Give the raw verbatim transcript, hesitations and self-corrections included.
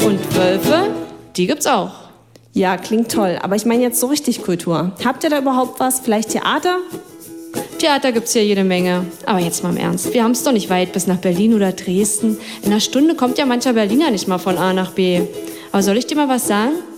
Und Wölfe, die gibt's auch. Ja, klingt toll. Aber ich meine jetzt so richtig Kultur. Habt ihr da überhaupt was? Vielleicht Theater? Theater gibt's hier jede Menge. Aber jetzt mal im Ernst. Wir haben's doch nicht weit bis nach Berlin oder Dresden. In einer Stunde kommt ja mancher Berliner nicht mal von A nach B. Aber soll ich dir mal was sagen?